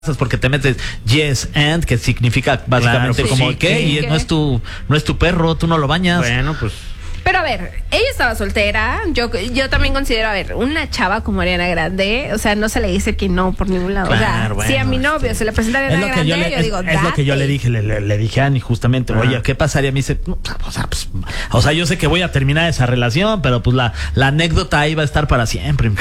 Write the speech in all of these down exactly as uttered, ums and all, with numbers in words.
porque te metes yes and, que significa básicamente claro, pues como sí, ¿qué? Y ¿qué? no es tu no es tu perro, tú no lo bañas. Bueno, pues Pero a ver, ella estaba soltera. Yo yo también considero, a ver, una chava como Ariana Grande, o sea, no se le dice que no por ningún lado. Claro, o sea, bueno, si a mi novio este, se le presenta a Ariana Es lo que Grande, yo le, yo es, digo, es lo que yo le date. dije, le, le, le dije a Ani justamente, Ajá. oye, ¿qué pasaría? Me dice, no, o sea, pues, o sea, yo sé que voy a terminar esa relación, pero pues la, la anécdota ahí va a estar para siempre.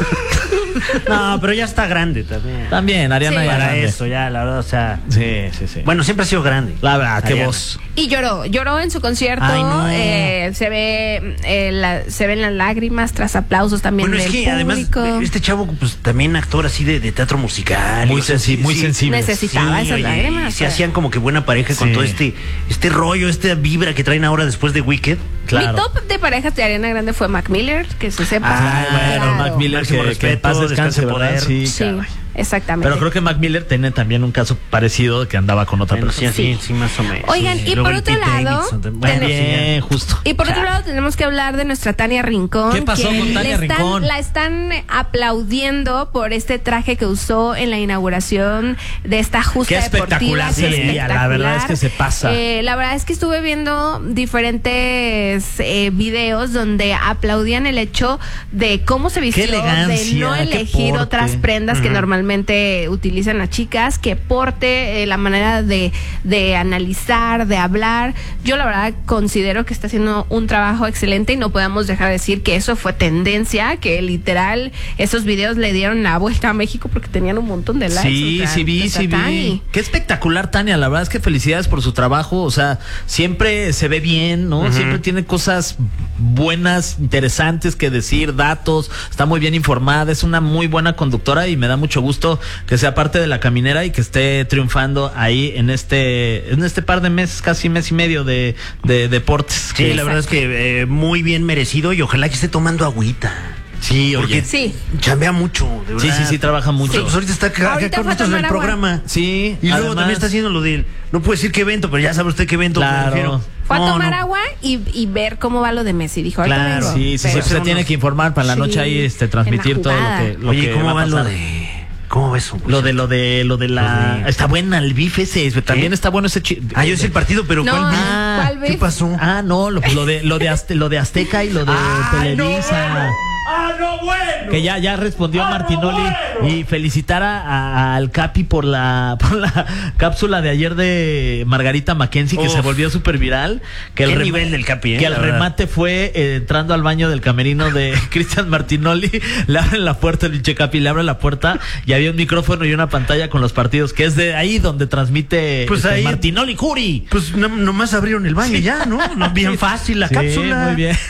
no, pero ya está grande también. También, Ariana Sí. ya Para grande. eso, ya, la verdad, o sea. Sí, sí, sí. Bueno, siempre ha sido grande. La verdad, qué Ariana. voz. Y lloró, lloró en su concierto. Ay, no. eh, se ve, eh, la, se ven las lágrimas tras aplausos también Bueno, del es que público. además, este chavo, pues también actor así de, de teatro musical. Muy o sea, sensi- muy sensible. Necesitaba esas oye, lágrimas. y se o sea. hacían como que buena pareja con Sí. todo este, este rollo, esta vibra que traen ahora después de Wicked. Claro. Mi top de parejas de Ariana Grande fue Mac Miller, que se sepa. Ah, Bueno, Claro. Mac Miller, Máximo que, respeto, que en paz descanse, descanse ¿verdad? poder. Sí, Sí, caray. exactamente. Pero creo que Mac Miller tiene también un caso parecido de que andaba con otra Bueno, sí, persona. sí, sí, más o menos. Oigan, Sí. y Luego por el otro Pete lado, Davidson también. Bueno, tenemos- sí, ya. Bien, justo. Y por otro lado tenemos que hablar de nuestra Tania Rincón. ¿Qué pasó que con Tania le están- Rincón? La están aplaudiendo por este traje que usó en la inauguración de esta justa Qué deportiva. espectacular se veía, la verdad es que se pasa. Eh, la verdad es que estuve viendo diferentes eh, videos donde aplaudían el hecho de cómo se vistió, de elegancia, no qué elegir porte. otras prendas que Ujú. normalmente utilizan las chicas, que porte, eh, la manera de, de analizar, de hablar. Yo la verdad considero que está haciendo un trabajo excelente y no podemos dejar de decir que eso fue tendencia, que literal esos videos le dieron la vuelta a México porque tenían un montón de likes. Sí, o sea, sí vi, nuestra sí vi. Tani. Qué espectacular, Tania. La verdad es que felicidades por su trabajo. O sea, siempre se ve bien, ¿no? Ujú. Siempre tiene cosas buenas, interesantes que decir, datos. Está muy bien informada. Es una muy buena conductora y me da mucho gusto que sea parte de La Caminera y que esté triunfando ahí en este en este par de meses, casi mes y medio de, de deportes. Sí, Que- la verdad es que eh, muy bien merecido y ojalá que esté tomando agüita. Sí, Porque oye. Sí. chambea mucho, de Sí, verdad. sí, sí, trabaja mucho. Pues ahorita está acá, Ahorita acá con fue a nosotros en el tomar agua. programa. Sí, Y luego además- también está haciendo lo de, no puedo decir qué evento, pero ya sabe usted qué evento. Claro. me refiero. Fue a No, tomar no. agua y, y ver cómo va lo de Messi. Dijo, ahorita Claro, vengo. Sí, sí, sí, Pero- pues se tiene que informar para la Sí, noche ahí este transmitir en la todo lo jugada. que lo Oye, que ¿cómo va a va lo pasar. de, cómo va eso? Lo de lo de lo de la Lo de- está buena el bife ese, también está bueno ese chi- Ah, yo sé el partido, pero No, ¿cuál vi? ah, ¿cuál ¿Qué beef? pasó? Ah, no, lo, lo de lo de Azte- lo de Azteca y lo de Ay, no, Televisa. bueno. ¡Ah, no, bueno! Que ya, ya respondió Ah, no, Martinoli bueno. y felicitar a- a- al Capi por la, por la cápsula de ayer de Margarita Mackenzie, que Uf. se volvió súper viral. Que Qué rem- nivel del Capi, eh, Que la el verdad. remate fue eh, entrando al baño del camerino de Cristian Martinoli. Le abren la puerta, el pinche Capi le abre la puerta y había un micrófono y una pantalla con los partidos, que es de ahí donde transmite Pues este, ahí- Martinoli Curi. Pues no- nomás abrieron el baño ya, ¿no? No, bien fácil la Sí, cápsula. muy bien.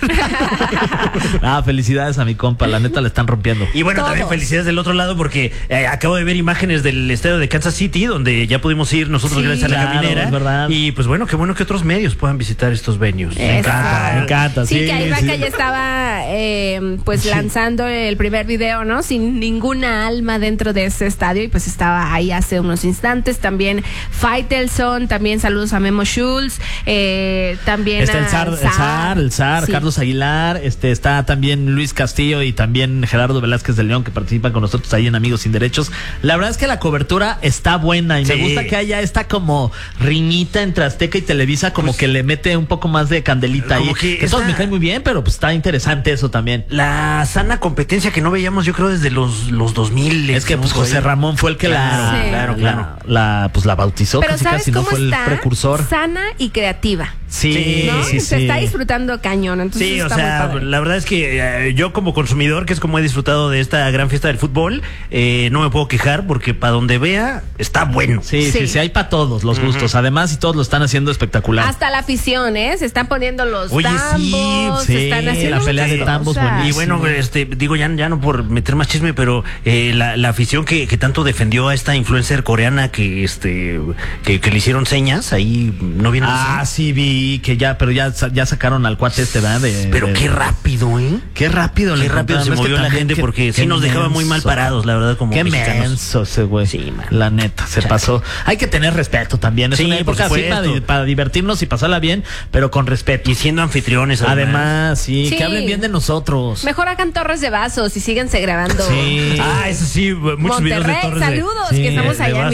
Ah, felicidades a mi compa, la neta le están rompiendo. Y bueno, Todos. también felicidades del otro lado porque eh, acabo de ver imágenes del estadio de Kansas City donde ya pudimos ir nosotros Sí. gracias a la Claro, caminera. es verdad. Y pues bueno, qué bueno que otros medios puedan visitar estos venues. Me encanta, me encanta, Sí, sí, que ahí sí. ya estaba eh, pues Sí. lanzando el primer video, ¿no? Sin ninguna alma dentro de ese estadio y pues estaba ahí hace unos instantes. También Faitelson, también saludos a Memo Schultz, eh, también Está el a zar, el zar, el zar, Sí. Carlos Aguilar, este está también Luis Castillo y también Gerardo Velázquez del León, que participan con nosotros ahí en Amigos Sin Derechos. La verdad es que la cobertura está buena y Sí. me gusta que haya esta como riñita entre Azteca y Televisa, como Pues, que le mete un poco más de candelita como ahí. que Que todos está- me caen muy bien, pero pues está interesante eso también. La sana competencia que no veíamos, yo creo, desde los, los dos mil. Es que pues José Ramón fue el que Claro, la, Sí. claro, claro. la, la, pues la bautizó, Pero casi ¿sabes casi no cómo fue el está? precursor. Sana y creativa. Sí, ¿No? sí, Se sí. está disfrutando cañón, entonces Sí, o está muy sea, padre. la verdad es que eh, yo como consumidor, que es como he disfrutado de esta gran fiesta del fútbol, eh, no me puedo quejar porque para donde vea está bueno. Sí, sí, Sí. sí, hay para todos los gustos. Además, y todos lo están haciendo espectacular. Hasta la afición, ¿eh? Se están poniendo los Oye, sí, tambos, sí, se están haciendo la pelea muchas de tambos, cosas. buenísimo. Y bueno, este, digo, ya, ya no por meter más chisme, pero eh, la, la afición que, que tanto defendió a esta influencer coreana que este que, que le hicieron señas, ahí no viene. Ah, sí vi, Sí, que ya, pero ya, ya sacaron al cuate este, ¿verdad? De, Pero de, qué rápido, ¿eh? Qué rápido. Qué rápido se movió la gente, porque sí nos dejaba muy mal parados, la verdad, como Qué mexicanos. menso ese güey. Sí, man. La neta, se Chale. pasó. Hay que tener respeto también. Es Sí, una por época así para, supuesto. para divertirnos y pasarla bien, pero con respeto. Y siendo anfitriones, además. Además, sí, Sí. que hablen bien de nosotros. Mejor hagan torres de vasos y síganse grabando. Sí. Ah, eso sí, muchos videos de Monterrey, torres de- saludos, sí, que estamos de allá en